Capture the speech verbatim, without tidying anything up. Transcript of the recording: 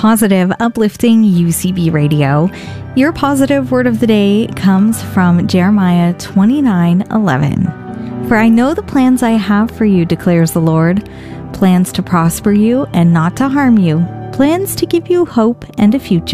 positive, uplifting U C B Radio. Your positive word of the day comes from Jeremiah twenty-nine eleven. For I know the plans I have for you, declares the Lord, plans to prosper you and not to harm you, plans to give you hope and a future.